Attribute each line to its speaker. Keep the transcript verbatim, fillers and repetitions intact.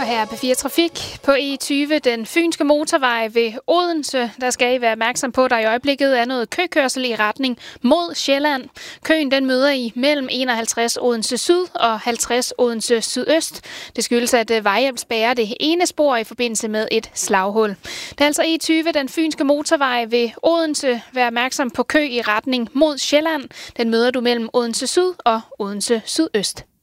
Speaker 1: her er P fire Trafik på E tyve, den fynske motorvej ved Odense. Der skal I være opmærksom på, at der i øjeblikket er noget køkørsel i retning mod Sjælland. Køen den møder I mellem enoghalvtreds Odense Syd og halvtreds Odense Sydøst. Det skyldes, at vejhjælp spærrer det ene spor i forbindelse med et slaghul. Det er altså E tyve, den fynske motorvej ved Odense. Vær opmærksom på kø i retning mod Sjælland. Den møder du mellem Odense Syd og Odense Sydøst.